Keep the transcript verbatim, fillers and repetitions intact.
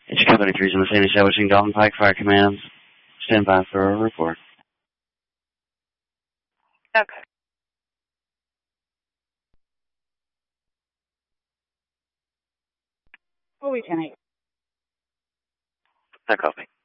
It's Company three on the scene establishing Dalton Pike Fire Command. Stand by for a report. Okay. What we can I? That copy.